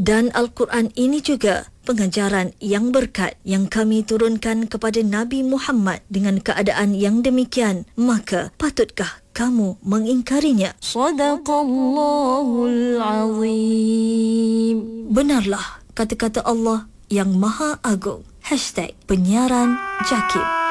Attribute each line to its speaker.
Speaker 1: Dan Al-Quran ini juga pengajaran yang berkat yang kami turunkan kepada Nabi Muhammad dengan keadaan yang demikian, maka patutkah kamu mengingkarinya?
Speaker 2: Sadaqallahul Azim.
Speaker 1: Benarlah kata-kata Allah yang Maha Agung. #penyiaran Jakib.